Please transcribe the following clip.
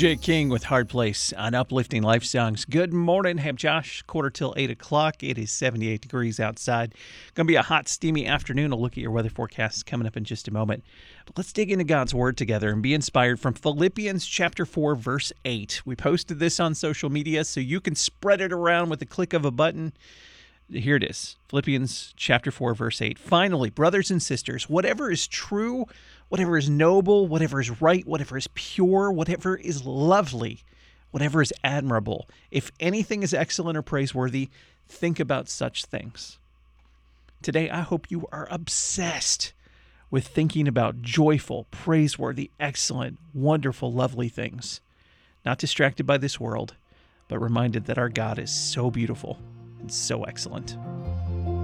Jake King with Hard Place on Uplifting Life Songs. Good morning. I'm Josh. 7:45. It is 78 degrees outside. Going to be a hot, steamy afternoon. I'll look at your weather forecast coming up in just a moment. But let's dig into God's Word together and be inspired from Philippians chapter 4, verse 8. We posted this on social media so you can spread it around with the click of a button. Here it is. Philippians chapter 4, verse 8. Finally, brothers and sisters, whatever is true, whatever is noble, whatever is right, whatever is pure, whatever is lovely, whatever is admirable, if anything is excellent or praiseworthy, think about such things. Today, I hope you are obsessed with thinking about joyful, praiseworthy, excellent, wonderful, lovely things. Not distracted by this world, but reminded that our God is so beautiful and so excellent.